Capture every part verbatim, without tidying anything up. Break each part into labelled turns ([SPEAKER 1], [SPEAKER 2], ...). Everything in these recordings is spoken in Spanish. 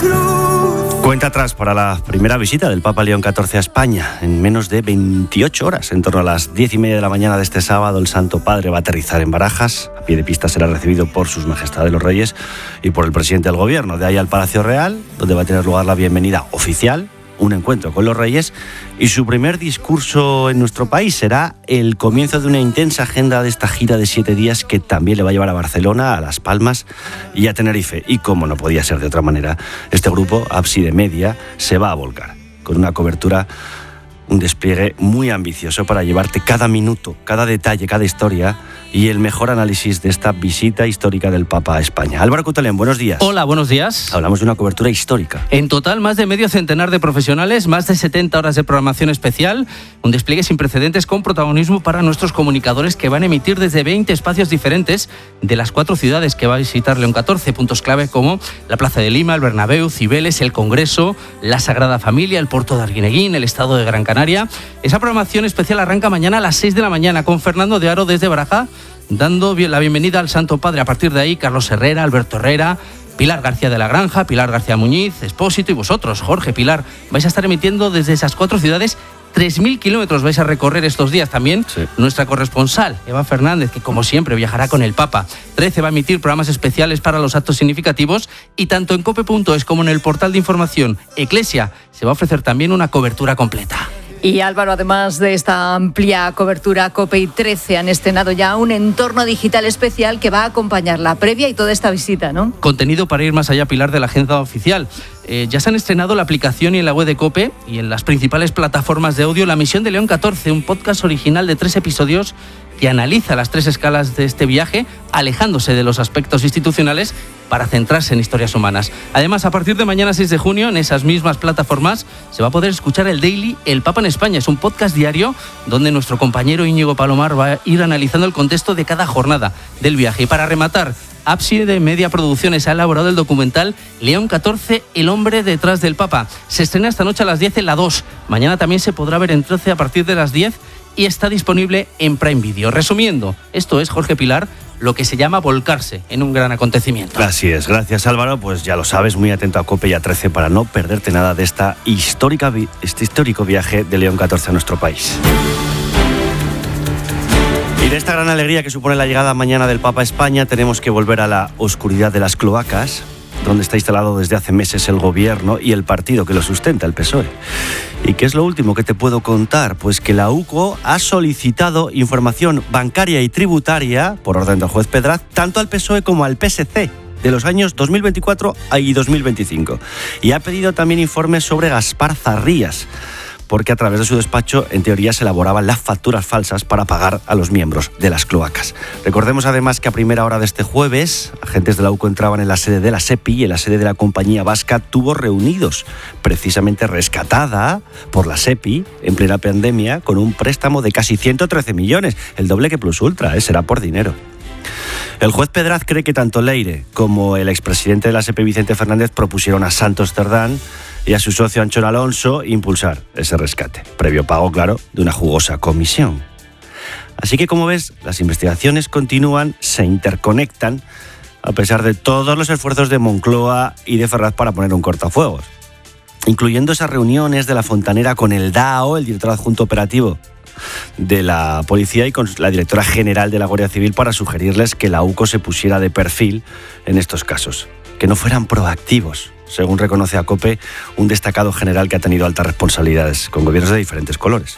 [SPEAKER 1] cruz.
[SPEAKER 2] Cuenta atrás para la primera visita del Papa León catorce a España. En menos de veintiocho horas, en torno a las diez y media de la mañana de este sábado, el Santo Padre va a aterrizar en Barajas. A pie de pista será recibido por sus majestades los reyes y por el presidente del gobierno. De ahí al Palacio Real, donde va a tener lugar la bienvenida oficial, un encuentro con los reyes, y su primer discurso en nuestro país será el comienzo de una intensa agenda de esta gira de siete días que también le va a llevar a Barcelona, a Las Palmas y a Tenerife. Y como no podía ser de otra manera, este grupo, Ábside Media, se va a volcar con una cobertura, un despliegue muy ambicioso para llevarte cada minuto, cada detalle, cada historia y el mejor análisis de esta visita histórica del Papa a España. Álvaro Cutelén, buenos días.
[SPEAKER 3] Hola, buenos días.
[SPEAKER 2] Hablamos de una cobertura histórica.
[SPEAKER 3] En total, más de medio centenar de profesionales, más de setenta horas de programación especial, un despliegue sin precedentes con protagonismo para nuestros comunicadores que van a emitir desde veinte espacios diferentes de las cuatro ciudades que va a visitar León catorce. Puntos clave como la Plaza de Lima, el Bernabéu, Cibeles, el Congreso, la Sagrada Familia, el Puerto de Arguineguín, el Estado de Gran Canaria. Esa programación especial arranca mañana a las seis de la mañana con Fernando de Aro desde Baraja, dando la bienvenida al Santo Padre. A partir de ahí, Carlos Herrera, Alberto Herrera, Pilar García de la Granja, Pilar García Muñiz, Expósito y vosotros, Jorge, Pilar. Vais a estar emitiendo desde esas cuatro ciudades. tres mil kilómetros vais a recorrer estos días también. Sí. Nuestra corresponsal, Eva Fernández, que como siempre viajará con el Papa. trece va a emitir programas especiales para los actos significativos y tanto en cope punto es como en el portal de información Eclesia se va a ofrecer también una cobertura completa.
[SPEAKER 4] Y Álvaro, además de esta amplia cobertura, COPE y trece han estrenado ya un entorno digital especial que va a acompañar la previa y toda esta visita, ¿no?
[SPEAKER 3] Contenido para ir más allá, Pilar, de la agenda oficial. Eh, ya se han estrenado la aplicación y en la web de COPE y en las principales plataformas de audio La Misión de León catorce, un podcast original de tres episodios que analiza las tres escalas de este viaje, alejándose de los aspectos institucionales para centrarse en historias humanas. Además, a partir de mañana seis de junio, en esas mismas plataformas, se va a poder escuchar el Daily El Papa en España. Es un podcast diario donde nuestro compañero Íñigo Palomar va a ir analizando el contexto de cada jornada del viaje. Y para rematar, Ábside Media Producciones ha elaborado el documental León catorce, el hombre detrás del Papa. Se estrena esta noche a las diez en la dos. Mañana también se podrá ver en trece a partir de las diez y está disponible en Prime Video. Resumiendo, esto es, Jorge, Pilar, lo que se llama volcarse en un gran acontecimiento.
[SPEAKER 2] Así es, gracias Álvaro, pues ya lo sabes, muy atento a COPE y a trece para no perderte nada de esta histórica, este histórico viaje de León catorce a nuestro país. Y de esta gran alegría que supone la llegada mañana del Papa a España, tenemos que volver a la oscuridad de las cloacas, donde está instalado desde hace meses el gobierno y el partido que lo sustenta, el P S O E. ¿Y qué es lo último que te puedo contar? Pues que la U C O ha solicitado información bancaria y tributaria, por orden del juez Pedraz, tanto al P S O E como al P S C, de los años dos mil veinticuatro y dos mil veinticinco. Y ha pedido también informes sobre Gaspar Zarrías, porque a través de su despacho, en teoría, se elaboraban las facturas falsas para pagar a los miembros de las cloacas. Recordemos además que a primera hora de este jueves, agentes de la U C O entraban en la sede de la SEPI y en la sede de la compañía vasca Tubos Reunidos, precisamente rescatada por la SEPI en plena pandemia con un préstamo de casi ciento trece millones, el doble que Plus Ultra, ¿eh? Será por dinero. El juez Pedraz cree que tanto Leire como el expresidente de la SEPI, Vicente Fernández, propusieron a Santos Cerdán y a su socio Anchón Alonso impulsar ese rescate, previo pago, claro, de una jugosa comisión. Así que, como ves, las investigaciones continúan, se interconectan, a pesar de todos los esfuerzos de Moncloa y de Ferraz para poner un cortafuegos, incluyendo esas reuniones de la Fontanera con el D A O, el director adjunto operativo de la policía, y con la directora general de la Guardia Civil para sugerirles que la U C O se pusiera de perfil en estos casos, que no fueran proactivos, según reconoce a COPE un destacado general que ha tenido altas responsabilidades con gobiernos de diferentes colores.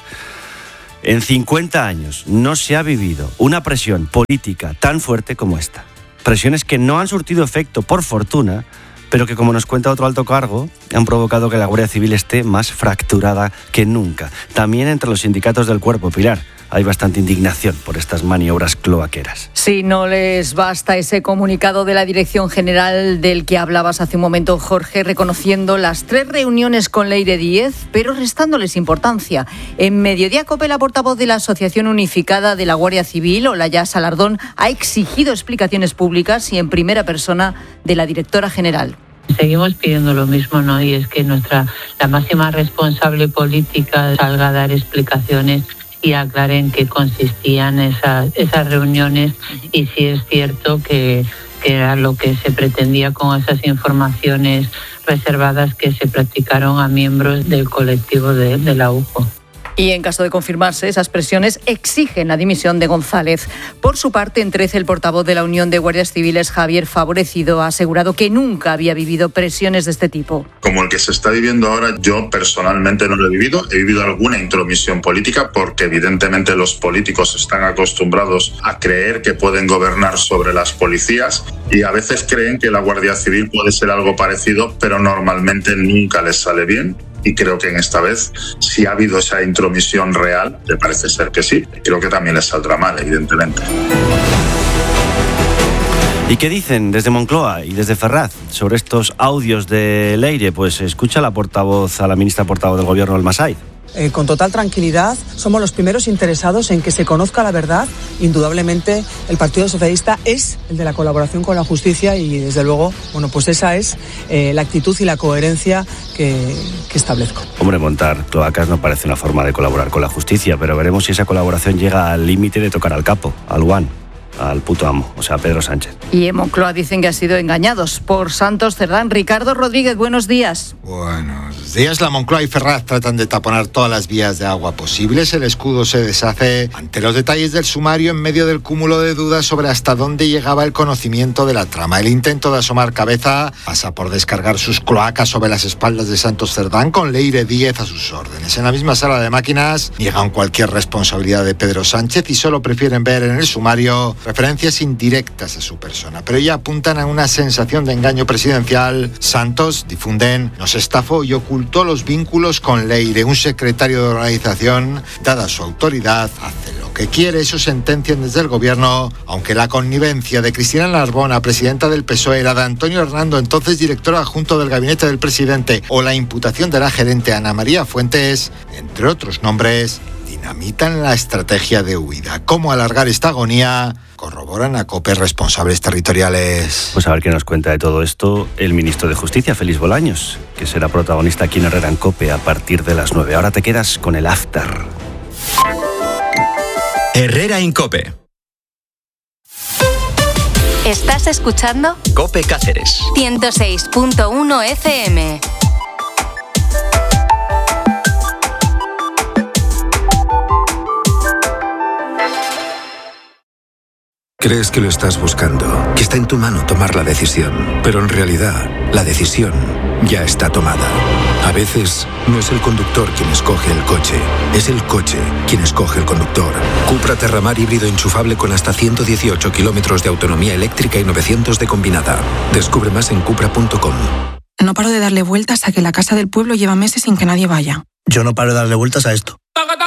[SPEAKER 2] En cincuenta años no se ha vivido una presión política tan fuerte como esta. Presiones que no han surtido efecto, por fortuna, pero que, como nos cuenta otro alto cargo, han provocado que la Guardia Civil esté más fracturada que nunca. También entre los sindicatos del cuerpo, Pilar, hay bastante indignación por estas maniobras cloaqueras.
[SPEAKER 4] Sí, no les basta ese comunicado de la Dirección General del que hablabas hace un momento, Jorge, reconociendo las tres reuniones con Leire Díez, pero restándoles importancia. En Mediodía COPE, la portavoz de la Asociación Unificada de la Guardia Civil, Olaya Salardón, ha exigido explicaciones públicas y en primera persona de la directora general.
[SPEAKER 5] Seguimos pidiendo lo mismo, ¿no? Y es que nuestra la máxima responsable política salga a dar explicaciones y aclaren qué consistían esas, esas reuniones y si es cierto que, que era lo que se pretendía con esas informaciones reservadas que se practicaron a miembros del colectivo de, de la U P O.
[SPEAKER 4] Y en caso de confirmarse, esas presiones exigen la dimisión de González. Por su parte, en trece, el portavoz de la Unión de Guardias Civiles, Javier Favorecido, ha asegurado que nunca había vivido presiones de este tipo.
[SPEAKER 1] Como el que se está viviendo ahora, yo personalmente no lo he vivido. He vivido alguna intromisión política porque evidentemente los políticos están acostumbrados a creer que pueden gobernar sobre las policías y a veces creen que la Guardia Civil puede ser algo parecido, pero normalmente nunca les sale bien. Y creo que en esta vez, si ha habido esa intromisión real, que parece ser que sí, creo que también les saldrá mal, evidentemente.
[SPEAKER 2] ¿Y qué dicen desde Moncloa y desde Ferraz sobre estos audios de Leire? Pues escucha la portavoz, a la ministra portavoz del Gobierno, Alma Said.
[SPEAKER 6] Eh, con total tranquilidad, somos los primeros interesados en que se conozca la verdad. Indudablemente, el Partido Socialista es el de la colaboración con la justicia y, desde luego, bueno, pues esa es eh, la actitud y la coherencia que, que establezco.
[SPEAKER 2] Hombre, montar cloacas no parece una forma de colaborar con la justicia, pero veremos si esa colaboración llega al límite de tocar al capo, al guan, al puto amo, o sea, Pedro Sánchez.
[SPEAKER 4] Y en Moncloa dicen que han sido engañados por Santos Cerdán. Ricardo Rodríguez, buenos días.
[SPEAKER 7] Buenos días. La Moncloa y Ferraz tratan de taponar todas las vías de agua posibles. El escudo se deshace ante los detalles del sumario en medio del cúmulo de dudas sobre hasta dónde llegaba el conocimiento de la trama. El intento de asomar cabeza pasa por descargar sus cloacas sobre las espaldas de Santos Cerdán con Leire Díez a sus órdenes. En la misma sala de máquinas niegan cualquier responsabilidad de Pedro Sánchez y solo prefieren ver en el sumario referencias indirectas a su persona, pero ya apuntan a una sensación de engaño presidencial. Santos, difunden, nos estafó y ocultó los vínculos con Leire, un secretario de organización, dada su autoridad, hace lo que quiere. Eso sentencian desde el gobierno, aunque la connivencia de Cristina Narbona, presidenta del P S O E, la de Antonio Hernando, entonces director adjunto del gabinete del presidente, o la imputación de la gerente Ana María Fuentes, entre otros nombres, dinamitan la estrategia de huida. ¿Cómo alargar esta agonía? Corroboran a COPE responsables territoriales.
[SPEAKER 2] Pues a ver qué nos cuenta de todo esto el ministro de Justicia, Félix Bolaños, que será protagonista aquí en Herrera en COPE a partir de las nueve. Ahora te quedas con el after.
[SPEAKER 8] Herrera en COPE.
[SPEAKER 9] ¿Estás escuchando?
[SPEAKER 8] COPE Cáceres.
[SPEAKER 9] ciento seis punto uno F M.
[SPEAKER 10] Crees que lo estás buscando, que está en tu mano tomar la decisión, pero en realidad la decisión ya está tomada. A veces no es el conductor quien escoge el coche, es el coche quien escoge el conductor. Cupra Terramar híbrido enchufable con hasta ciento dieciocho kilómetros de autonomía eléctrica y novecientos de combinada. Descubre más en cupra punto com.
[SPEAKER 11] No paro de darle vueltas a que la casa del pueblo lleva meses sin que nadie vaya.
[SPEAKER 12] Yo no paro de darle vueltas a esto.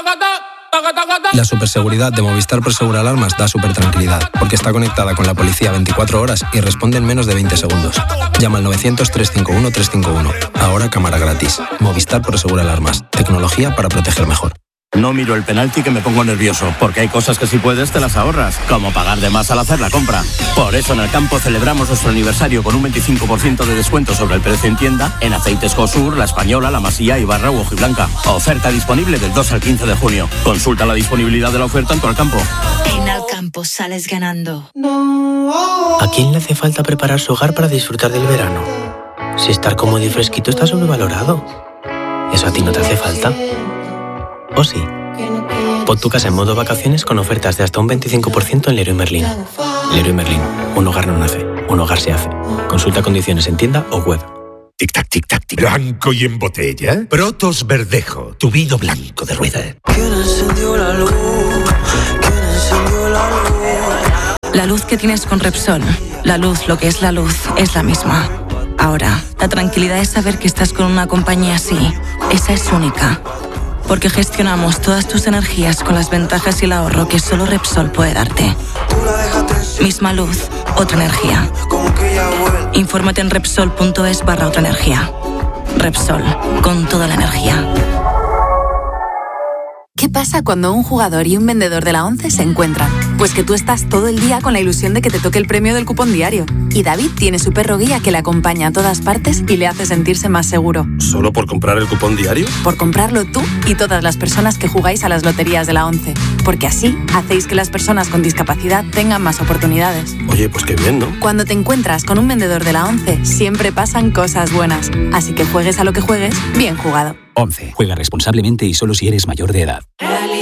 [SPEAKER 13] La superseguridad de Movistar Prosegur Alarmas da super tranquilidad, porque está conectada con la policía veinticuatro horas y responde en menos de veinte segundos. Llama al novecientos, trescientos cincuenta y uno, trescientos cincuenta y uno. Ahora cámara gratis. Movistar Prosegur Alarmas. Tecnología para proteger mejor.
[SPEAKER 14] No miro el penalti que me pongo nervioso, porque hay cosas que si puedes te las ahorras, como pagar de más al hacer la compra. Por eso en el campo celebramos nuestro aniversario con un veinticinco por ciento de descuento sobre el precio en tienda en aceites Cosur, La Española, La Masía, Ibarra u Hojiblanca. Oferta disponible del dos al quince de junio. Consulta la disponibilidad de la oferta en tu Alcampo.
[SPEAKER 15] En Alcampo sales ganando.
[SPEAKER 16] ¿A quién le hace falta preparar su hogar para disfrutar del verano? Si estar cómodo y fresquito está sobrevalorado. ¿Eso a ti no te hace falta? ¿O sí? Pon tu casa en modo vacaciones con ofertas de hasta un veinticinco por ciento en Leroy Merlin. Leroy Merlin. Un hogar no nace, un hogar se hace. Consulta condiciones en tienda o web.
[SPEAKER 17] Tic tac, tic tac, tic. Blanco y en botella. Protos Verdejo, tu vino blanco de rueda.
[SPEAKER 18] ¿Quién encendió la luz? ¿Quién encendió la luz?
[SPEAKER 11] La luz que tienes con Repsol, la luz, lo que es la luz, es la misma. Ahora, la tranquilidad es saber que estás con una compañía así. Esa es única. Porque gestionamos todas tus energías con las ventajas y el ahorro que solo Repsol puede darte. Misma luz, otra energía. Infórmate en Repsol punto es barra otra energía. Repsol, con toda la energía.
[SPEAKER 9] ¿Qué pasa cuando un jugador y un vendedor de la ONCE se encuentran?
[SPEAKER 19] Pues que tú estás todo el día con la ilusión de que te toque el premio del cupón diario. Y David tiene su perro guía que le acompaña a todas partes y le hace sentirse más seguro.
[SPEAKER 20] ¿Solo por comprar el cupón diario?
[SPEAKER 19] Por comprarlo tú y todas las personas que jugáis a las loterías de la ONCE. Porque así hacéis que las personas con discapacidad tengan más oportunidades.
[SPEAKER 20] Oye, pues qué bien, ¿no?
[SPEAKER 19] Cuando te encuentras con un vendedor de la ONCE, siempre pasan cosas buenas. Así que juegues a lo que juegues, bien jugado.
[SPEAKER 21] ONCE. Juega responsablemente y solo si eres mayor de edad.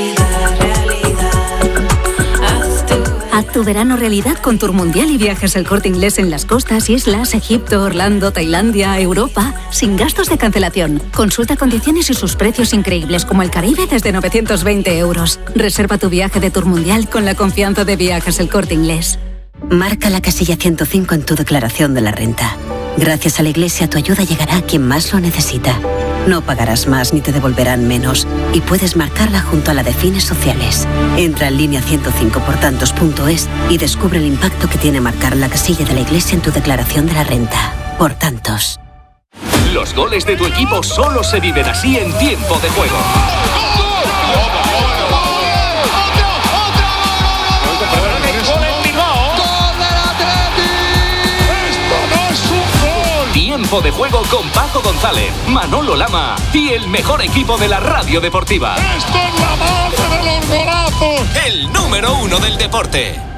[SPEAKER 22] Haz tu verano realidad con Tour Mundial y Viajes El Corte Inglés en las costas, islas, Egipto, Orlando, Tailandia, Europa, sin gastos de cancelación. Consulta condiciones y sus precios increíbles como el Caribe desde novecientos veinte euros. Reserva tu viaje de Tour Mundial con la confianza de Viajes El Corte Inglés.
[SPEAKER 23] Marca la casilla ciento cinco en tu declaración de la renta. Gracias a la Iglesia tu ayuda llegará a quien más lo necesita. No pagarás más ni te devolverán menos y puedes marcarla junto a la de fines sociales. Entra en línea ciento cinco por tantos punto es y descubre el impacto que tiene marcar la casilla de la Iglesia en tu declaración de la renta. Por tantos.
[SPEAKER 24] Los goles de tu equipo solo se viven así en Tiempo de Juego. Tiempo de Juego con Paco González, Manolo Lama y el mejor equipo de la radio deportiva.
[SPEAKER 25] ¡Esto es la madre de los golazos!
[SPEAKER 24] El número uno del deporte.